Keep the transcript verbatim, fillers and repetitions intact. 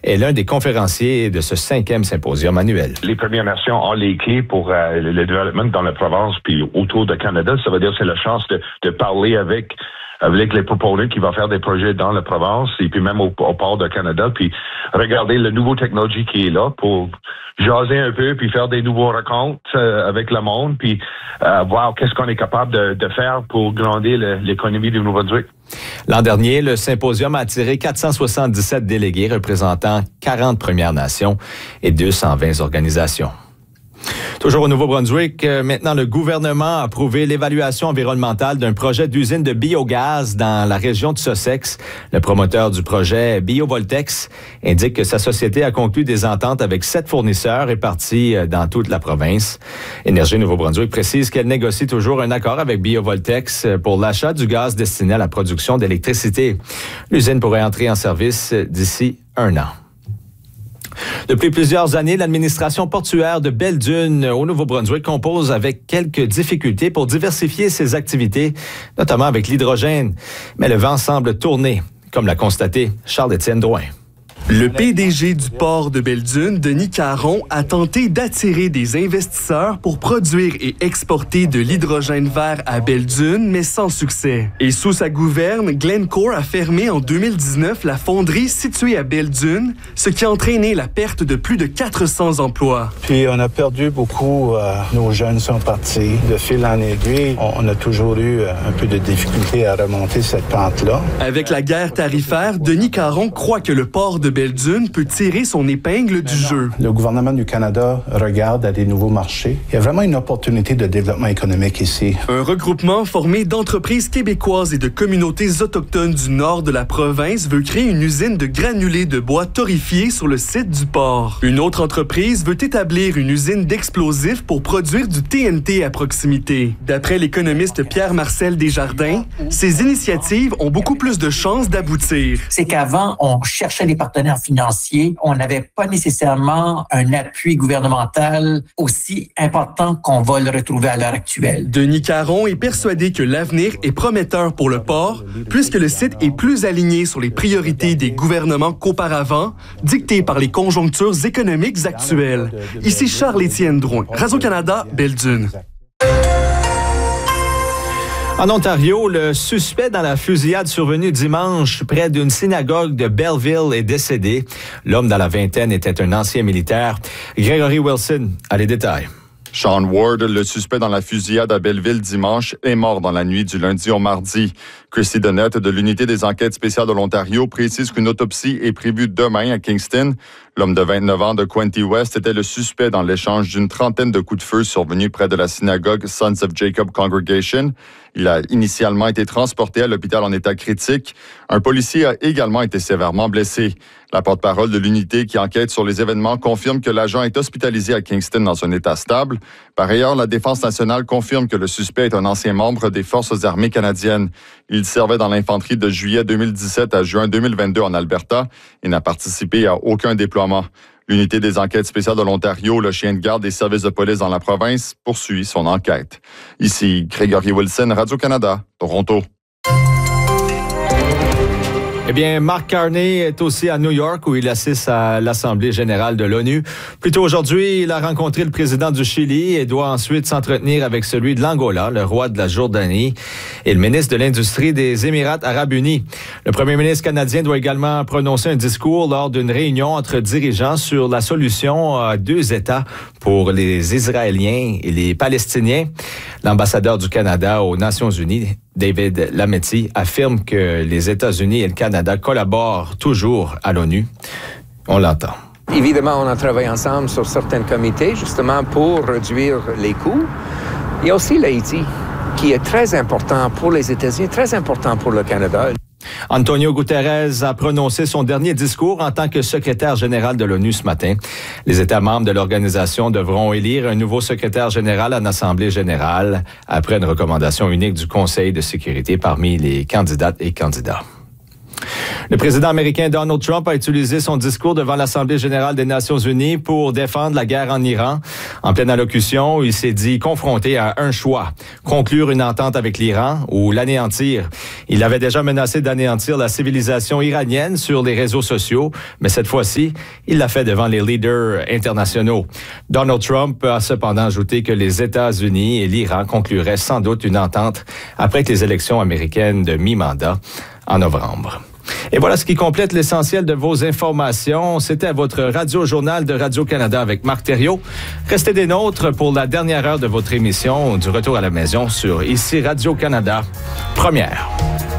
est l'un des conférenciers de ce cinquième symposium annuel. Les Premières Nations ont les clés pour euh, le développement dans la province puis autour du Canada. Ça veut dire que c'est la chance de, de parler avec avec les proponents qui vont faire des projets dans la province et puis même au, au port de Canada, puis regarder la nouvelle technologie qui est là pour jaser un peu, puis faire des nouveaux rencontres euh, avec le monde, puis euh, voir qu'est-ce qu'on est capable de, de faire pour grandir le, l'économie du Nouveau-Brunswick. L'an dernier, le symposium a attiré quatre cent soixante-dix-sept délégués représentant quarante Premières Nations et deux cent vingt organisations. Toujours au Nouveau-Brunswick, maintenant le gouvernement a approuvé l'évaluation environnementale d'un projet d'usine de biogaz dans la région de Sussex. Le promoteur du projet, BioVoltex, indique que sa société a conclu des ententes avec sept fournisseurs répartis dans toute la province. Énergie Nouveau-Brunswick précise qu'elle négocie toujours un accord avec BioVoltex pour l'achat du gaz destiné à la production d'électricité. L'usine pourrait entrer en service d'ici un an. Depuis plusieurs années, l'administration portuaire de Belle-Dune au Nouveau-Brunswick compose avec quelques difficultés pour diversifier ses activités, notamment avec l'hydrogène. Mais le vent semble tourner, comme l'a constaté Charles-Étienne Drouin. Le P D G du port de Belle-Dune, Denis Caron, a tenté d'attirer des investisseurs pour produire et exporter de l'hydrogène vert à Belle-Dune, mais sans succès. Et sous sa gouverne, Glencore a fermé en deux mille dix-neuf la fonderie située à Belle-Dune, ce qui a entraîné la perte de plus de quatre cents emplois. Puis on a perdu beaucoup, euh, nos jeunes sont partis. De fil en aiguille, on, on a toujours eu un peu de difficulté à remonter cette pente-là. Avec la guerre tarifaire, Denis Caron croit que le port de Belle-Dune peut tirer son épingle du jeu. Le gouvernement du Canada regarde à des nouveaux marchés. Il y a vraiment une opportunité de développement économique ici. Un regroupement formé d'entreprises québécoises et de communautés autochtones du nord de la province veut créer une usine de granulés de bois torréfiés sur le site du port. Une autre entreprise veut établir une usine d'explosifs pour produire du T N T à proximité. D'après l'économiste Pierre-Marcel Desjardins, ces initiatives ont beaucoup plus de chances d'aboutir. C'est qu'avant, on cherchait des partenaires financiers. On n'avait pas nécessairement un appui gouvernemental aussi important qu'on va le retrouver à l'heure actuelle. Denis Caron est persuadé que l'avenir est prometteur pour le port, puisque le site est plus aligné sur les priorités des gouvernements qu'auparavant, dictées par les conjonctures économiques actuelles. Ici Charles-Étienne Drouin, Radio-Canada, Belle-Dune. En Ontario, le suspect dans la fusillade survenue dimanche près d'une synagogue de Belleville est décédé. L'homme dans la vingtaine était un ancien militaire. Gregory Wilson a les détails. Sean Ward, le suspect dans la fusillade à Belleville dimanche, est mort dans la nuit du lundi au mardi. Christy Donnette de l'Unité des enquêtes spéciales de l'Ontario précise qu'une autopsie est prévue demain à Kingston. L'homme de vingt-neuf ans de Quinte West était le suspect dans l'échange d'une trentaine de coups de feu survenus près de la synagogue Sons of Jacob Congregation. Il a initialement été transporté à l'hôpital en état critique. Un policier a également été sévèrement blessé. La porte-parole de l'unité qui enquête sur les événements confirme que l'agent est hospitalisé à Kingston dans un état stable. Par ailleurs, la Défense nationale confirme que le suspect est un ancien membre des Forces armées canadiennes. Il servait dans l'infanterie de juillet deux mille dix-sept à juin deux mille vingt-deux en Alberta et n'a participé à aucun déploiement. L'Unité des enquêtes spéciales de l'Ontario, le chien de garde des services de police dans la province, poursuit son enquête. Ici, Gregory Wilson, Radio-Canada, Toronto. Eh bien, Mark Carney est aussi à New York où il assiste à l'Assemblée générale de l'ONU. Plus tôt aujourd'hui, il a rencontré le président du Chili et doit ensuite s'entretenir avec celui de l'Angola, le roi de la Jordanie et le ministre de l'Industrie des Émirats arabes unis. Le premier ministre canadien doit également prononcer un discours lors d'une réunion entre dirigeants sur la solution à deux États pour les Israéliens et les Palestiniens. L'ambassadeur du Canada aux Nations unies, David Lametti, affirme que les États-Unis et le Canada collaborent toujours à l'ONU. On l'entend. Évidemment, on a travaillé ensemble sur certains comités, justement, pour réduire les coûts. Il y a aussi l'Haïti, qui est très important pour les États-Unis, très important pour le Canada. Antonio Guterres a prononcé son dernier discours en tant que secrétaire général de l'ONU ce matin. Les États membres de l'organisation devront élire un nouveau secrétaire général en Assemblée générale après une recommandation unique du Conseil de sécurité parmi les candidates et candidats. Le président américain Donald Trump a utilisé son discours devant l'Assemblée générale des Nations unies pour défendre la guerre en Iran. En pleine allocution, il s'est dit confronté à un choix, conclure une entente avec l'Iran ou l'anéantir. Il avait déjà menacé d'anéantir la civilisation iranienne sur les réseaux sociaux, mais cette fois-ci, il l'a fait devant les leaders internationaux. Donald Trump a cependant ajouté que les États-Unis et l'Iran concluraient sans doute une entente après que les élections américaines de mi-mandat en novembre. Et voilà ce qui complète l'essentiel de vos informations. C'était votre radio-journal de Radio-Canada avec Marc Thériault. Restez des nôtres pour la dernière heure de votre émission du Retour à la maison sur ici Radio-Canada, première.